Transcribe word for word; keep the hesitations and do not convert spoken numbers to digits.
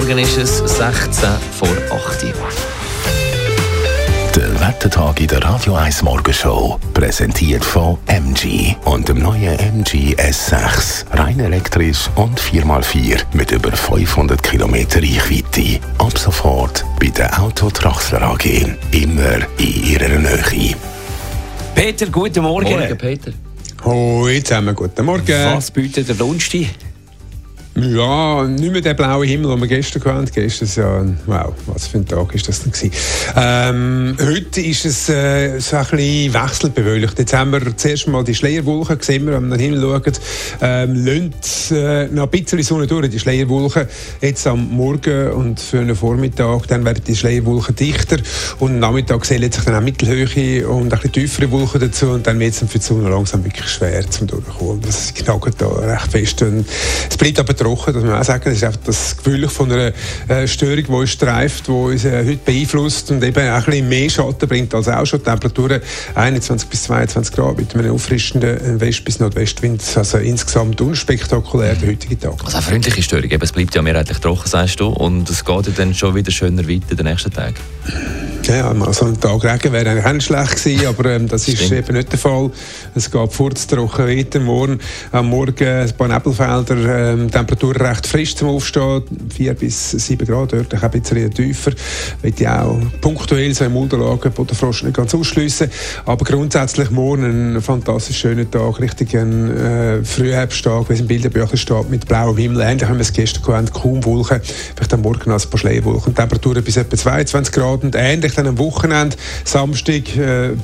Morgen ist es sechzehn vor acht Uhr. Der Wettertag in der Radio eins Morgenshow, präsentiert von M G und dem neuen M G S sechs. Rein elektrisch und vier mal vier mit über fünfhundert Kilometer Reichweite. Ab sofort bei der Auto Traxler A G. Immer in ihrer Nähe. Peter, guten Morgen. Morgen, Peter. Hoi zusammen, guten Morgen. Was bietet der Donnerstag? Ja, nicht mehr der blaue Himmel, den wir gestern hatten. Gestern ist ja, wow, was für ein Tag ist das denn gewesen? Ähm, heute ist es äh, so ein bisschen wechselbewölkt. Jetzt haben wir zuerst mal die Schleierwolken gesehen, wenn wir den Himmel schauen, ähm, lönt äh, noch ein bisschen Sonne durch, die Schleierwolken. Jetzt am Morgen und für den Vormittag, dann werden die Schleierwolken dichter und am Nachmittag sehen sich dann auch mittelhöhe und ein bisschen tiefere Wolken dazu und dann wird es für die Sonne langsam wirklich schwer zum Durchkommen. Das knackt da recht fest. Und es bleibt aber trocken, das muss man auch sagen. Das ist einfach das Gefühl von einer äh, Störung, die uns streift, die uns äh, heute beeinflusst und eben auch ein bisschen mehr Schatten bringt als auch schon. Die Temperaturen einundzwanzig bis zweiundzwanzig Grad mit einem auffrischenden West- bis Nordwestwind. Also insgesamt unspektakulär der heutige Tag. Also eine freundliche Störung. Es bleibt ja mehrheitlich trocken, sagst du, und es geht ja dann schon wieder schöner weiter den nächsten Tag. Ja, mal so ein Tag Regen wäre eigentlich auch nicht schlecht gewesen, aber ähm, das ist Stimmt. eben nicht der Fall. Es geht furztrocken weiter. Morgen, am Morgen ein paar Nebelfelder, ähm, Temperatur recht frisch zum Aufstehen, vier bis sieben Grad, dort ein bisschen tiefer. Ich will auch punktuell so im Unterlagen Bodenfrost nicht ganz ausschliessen, aber grundsätzlich morgen ein fantastisch schöner Tag, richtig ein äh, Frühherbsttag, wie es im Bilderbüchlein steht, mit blauem Himmel. Ähnlich haben wir es gestern gehabt, kaum Wolken, vielleicht am Morgen als ein paar Schleierwolken. Temperaturen bis etwa zweiundzwanzig Grad und ähnlich dann am Wochenende, Samstag, äh,